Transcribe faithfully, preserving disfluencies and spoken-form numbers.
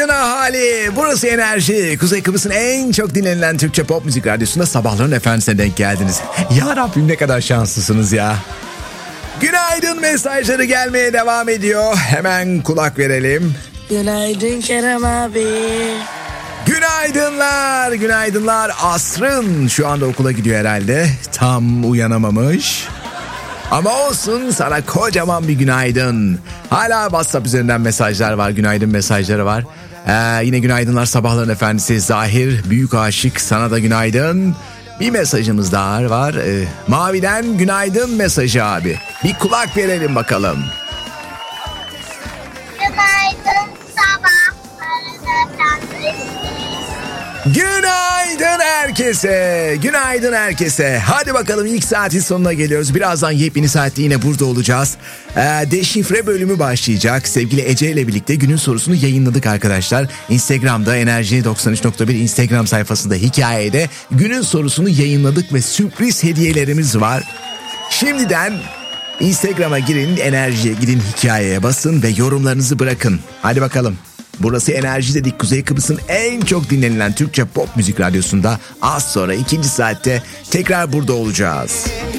Günaydın ahali. Burası Enerji. Kuzey Kıbrıs'ın en çok dinlenilen Türkçe pop müzik radyosunda sabahların efendisine denk geldiniz. Ya Rabbim ne kadar şanslısınız ya. Günaydın mesajları gelmeye devam ediyor. Hemen kulak verelim. Günaydın Kerem abi. Günaydınlar, günaydınlar. Asrın şu anda okula gidiyor herhalde. Tam uyanamamış. Ama olsun, sana kocaman bir günaydın. Hala WhatsApp üzerinden mesajlar var, günaydın mesajları var. Ee, yine günaydınlar sabahların efendisi Zahir, büyük aşık, sana da günaydın. Bir mesajımız daha var. Ee, Mavi'den günaydın mesajı abi. Bir kulak verelim bakalım. Günaydın sabahların efendisi. Günaydın herkese. Günaydın herkese. Hadi bakalım, ilk saatin sonuna geliyoruz. Birazdan yepyeni saatte yine burada olacağız. Ee, deşifre bölümü başlayacak. Sevgili Ece ile birlikte günün sorusunu yayınladık arkadaşlar. Instagram'da Enerji doksan üç nokta bir Instagram sayfasında hikayede günün sorusunu yayınladık ve sürpriz hediyelerimiz var. Şimdiden Instagram'a girin, Enerji'ye gidin, hikayeye basın ve yorumlarınızı bırakın. Hadi bakalım. Burası Enerji dedik, Kuzey Kıbrıs'ın en çok dinlenilen Türkçe pop müzik radyosunda. Az sonra ikinci saatte tekrar burada olacağız.